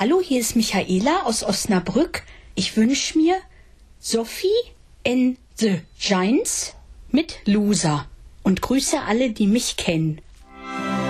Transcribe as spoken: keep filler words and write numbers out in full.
Hallo, hier ist Michaela aus Osnabrück. Ich wünsche mir Sophie in the Giants mit Loser und grüße alle, die mich kennen.